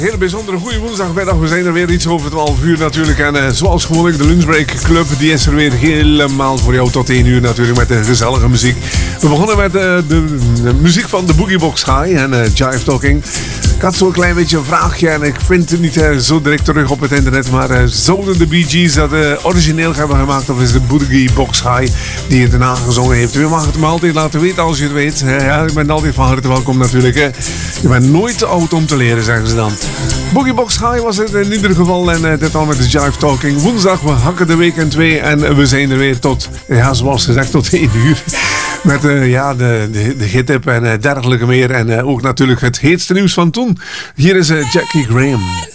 Hele bijzondere goede woensdagmiddag. We zijn er weer iets over 12 uur natuurlijk. En zoals gewoonlijk, de Lunchbreak Club, die is er weer helemaal voor jou tot 1 uur natuurlijk met de gezellige muziek. We begonnen met de muziek van de Boogiebox High en Jive Talking. Ik had zo'n klein beetje een vraagje en ik vind het niet zo direct terug op het internet. Maar zouden de Bee Gees dat origineel hebben gemaakt of is de Boogiebox High die het daarna gezongen heeft? U mag het me altijd laten weten als je het weet. Ja, je bent altijd van harte welkom natuurlijk. Je bent nooit te oud om te leren, zeggen ze dan. Boogiebox High was het in ieder geval en dit al met de Jive Talking. Woensdag, we hakken de week in 2 en we zijn er weer tot, ja, zoals gezegd, tot 1 uur. Met de gittip en dergelijke meer. En ook natuurlijk het heetste nieuws van toen. Hier is Jackie Graham.